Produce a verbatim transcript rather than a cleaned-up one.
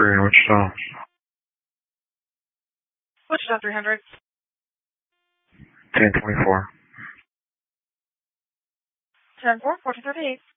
three in Wichita. Wichita three hundred. ten twenty-four. ten four, fourteen thirty-eight.